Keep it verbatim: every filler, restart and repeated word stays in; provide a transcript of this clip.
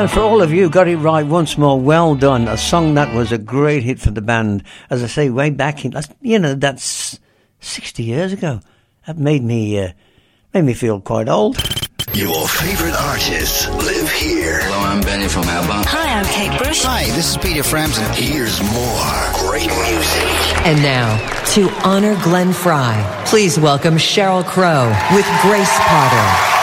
And for all of you, got it right once more. Well done. A song that was a great hit for the band. As I say, way back in, you know, that's sixty years ago. That made me, uh, made me feel quite old. Your favorite artists live here. Hello, I'm Benny from ABBA. Hi, I'm Kate Bush. Hi, this is Peter Frampton. Here's more great music. And now, to honor Glenn Fry, please welcome Sheryl Crow with Grace Potter.